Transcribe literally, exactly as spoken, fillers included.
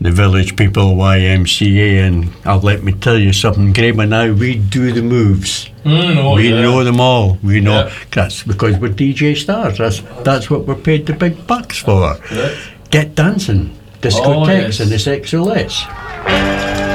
the village people, Y M C A, and uh, let me tell you something, Graham and I, we do the moves. Mm, oh, we yeah. know them all. We know Yeah. that's because we're D J stars. That's that's what we're paid the big bucks for. Correct. Get dancing, discotheques, Oh, yes. and the sexualettes.